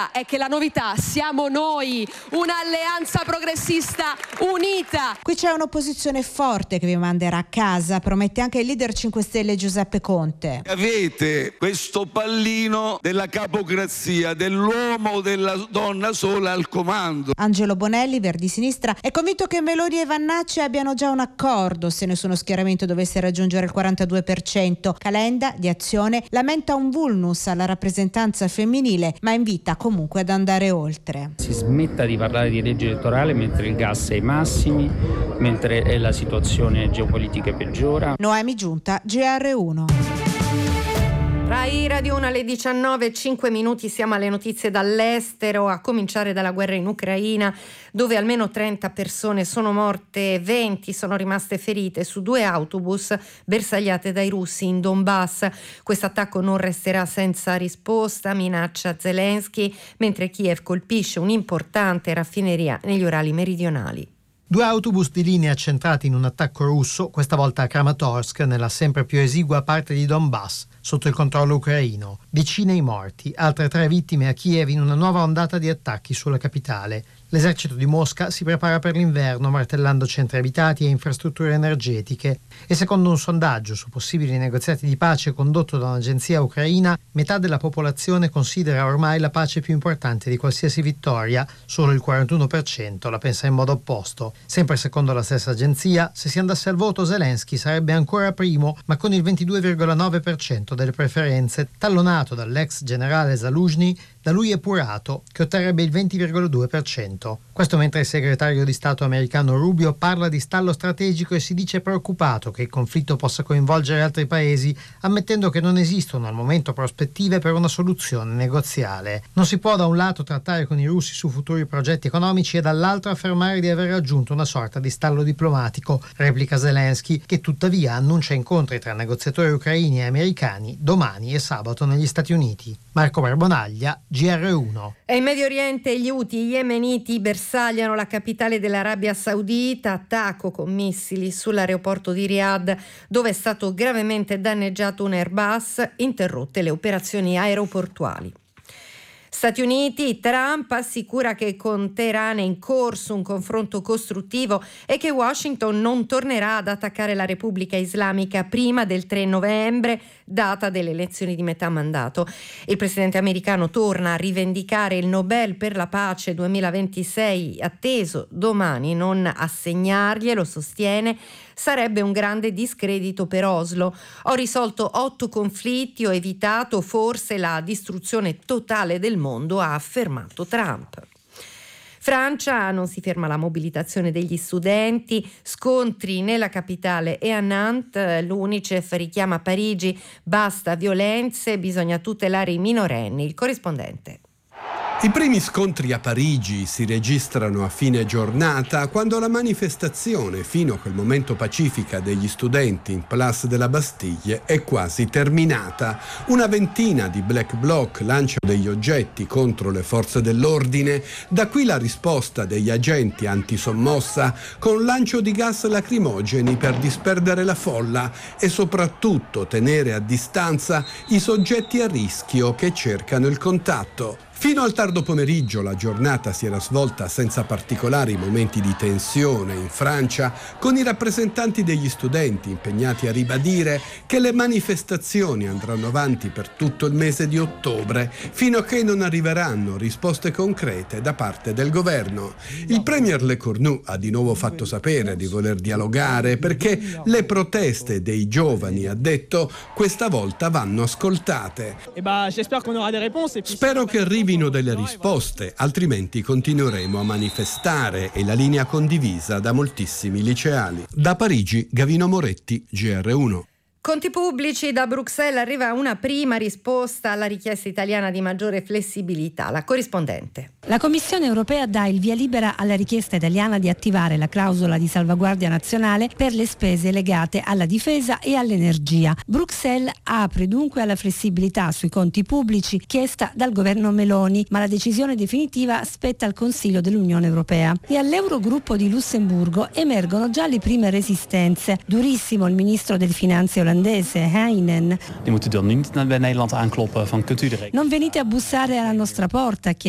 novità è che la novità siamo noi, un'alleanza progressista unita. Qui c'è un'opposizione forte che vi manderà a casa, promette anche il leader 5 Stelle Giuseppe Conte. Avete questo pallino della capocrazia, dell'uomo o della donna sola al comando. Angelo Bonelli, Verdi Sinistra, è convinto che Meloni e Vannacci abbiano già un accordo se nessuno schieramento dovesse raggiungere il 42%. Calenda, di Azione, lamenta un vulnus alla rappresentanza femminile, ma invita comunque ad andare oltre. Si smetta di parlare di legge elettorale mentre il gas è ai massimi, mentre la situazione geopolitica peggiora. Noemi Giunta, GR1. Rai Radio 1 alle 19:05 siamo alle notizie dall'estero, a cominciare dalla guerra in Ucraina, dove almeno 30 persone sono morte, 20 sono rimaste ferite su 2 autobus bersagliate dai russi in Donbass. Questo attacco non resterà senza risposta, minaccia Zelensky, mentre Kiev colpisce un'importante raffineria negli Urali meridionali. 2 autobus di linea centrati in un attacco russo, questa volta a Kramatorsk, nella sempre più esigua parte di Donbass, sotto il controllo ucraino. Decine i morti, altre 3 vittime a Kiev in una nuova ondata di attacchi sulla capitale. L'esercito di Mosca si prepara per l'inverno martellando centri abitati e infrastrutture energetiche e secondo un sondaggio su possibili negoziati di pace condotto da un'agenzia ucraina, metà della popolazione considera ormai la pace più importante di qualsiasi vittoria, solo il 41% la pensa in modo opposto. Sempre secondo la stessa agenzia, se si andasse al voto Zelensky sarebbe ancora primo, ma con il 22,9% delle preferenze, tallonato dall'ex generale Zaluzhny, da lui epurato, che otterrebbe il 20,2%. Questo mentre il segretario di Stato americano Rubio parla di stallo strategico e si dice preoccupato che il conflitto possa coinvolgere altri paesi, ammettendo che non esistono al momento prospettive per una soluzione negoziale. Non si può da un lato trattare con i russi su futuri progetti economici e dall'altro affermare di aver raggiunto una sorta di stallo diplomatico, replica Zelensky, che tuttavia annuncia incontri tra negoziatori ucraini e americani domani e sabato negli Stati Uniti. Marco Barbonaglia, GR1. E in Medio Oriente gli Houthi yemeniti bersagliano la capitale dell'Arabia Saudita, attacco con missili sull'aeroporto di Riyadh, dove è stato gravemente danneggiato un Airbus, interrotte le operazioni aeroportuali. Stati Uniti, Trump assicura che con Teheran è in corso un confronto costruttivo e che Washington non tornerà ad attaccare la Repubblica Islamica prima del 3 novembre, data delle elezioni di metà mandato. Il presidente americano torna a rivendicare il Nobel per la pace 2026 atteso domani, non assegnarglielo, sostiene, sarebbe un grande discredito per Oslo. Ho risolto 8 conflitti, ho evitato forse la distruzione totale del mondo, ha affermato Trump. Francia, non si ferma la mobilitazione degli studenti, scontri nella capitale e a Nantes, l'UNICEF richiama Parigi, basta violenze, bisogna tutelare i minorenni. Il corrispondente. I primi scontri a Parigi si registrano a fine giornata quando la manifestazione, fino a quel momento pacifica degli studenti in Place de la Bastille, è quasi terminata. Una ventina di Black Bloc lanciano degli oggetti contro le forze dell'ordine, da qui la risposta degli agenti antisommossa con lancio di gas lacrimogeni per disperdere la folla e soprattutto tenere a distanza i soggetti a rischio che cercano il contatto. Fino al tardo pomeriggio la giornata si era svolta senza particolari momenti di tensione in Francia, con i rappresentanti degli studenti impegnati a ribadire che le manifestazioni andranno avanti per tutto il mese di ottobre, fino a che non arriveranno risposte concrete da parte del governo. Il premier Le Cornu ha di nuovo fatto sapere di voler dialogare perché le proteste dei giovani, ha detto, questa volta vanno ascoltate. Spero che arrivino delle risposte, altrimenti continueremo a manifestare, è la linea condivisa da moltissimi liceali. Da Parigi, Gavino Moretti, GR1. Conti pubblici, da Bruxelles arriva una prima risposta alla richiesta italiana di maggiore flessibilità. La corrispondente. La Commissione europea dà il via libera alla richiesta italiana di attivare la clausola di salvaguardia nazionale per le spese legate alla difesa e all'energia. Bruxelles apre dunque alla flessibilità sui conti pubblici chiesta dal governo Meloni, ma la decisione definitiva spetta al Consiglio dell'Unione Europea. E all'Eurogruppo di Lussemburgo emergono già le prime resistenze. Durissimo il ministro delle finanze olandese Heinen. Die moeten dan niet bij Nederland aankloppen van kunt u er Non venite a bussare alla nostra porta,